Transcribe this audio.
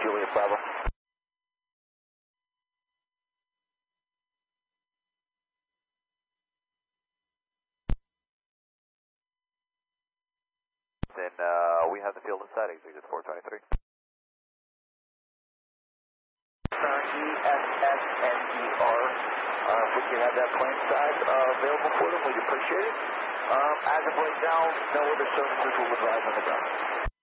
Juliet Bravo. Then we have the field in sight, exit 423. ESSNER. If we can have that plane side available for them, we'd appreciate it. As of right now, no other services will advise on the ground.